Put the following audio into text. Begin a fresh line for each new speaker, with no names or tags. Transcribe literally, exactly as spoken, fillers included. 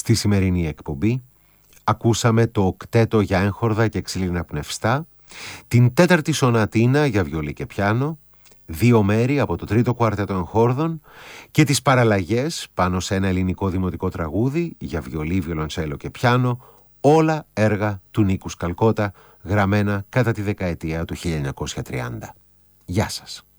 Στη σημερινή εκπομπή ακούσαμε το οκτέτο για έγχορδα και ξύλινα πνευστά, την τέταρτη σονατίνα για βιολί και πιάνο, δύο μέρη από το τρίτο κουαρτέτο εγχόρδων και τις παραλλαγές πάνω σε ένα ελληνικό δημοτικό τραγούδι για βιολί, βιολοντσέλο και πιάνο, όλα έργα του Νίκου Σκαλκώτα, γραμμένα κατά τη δεκαετία του χίλια εννιακόσια τριάντα. Γεια σας.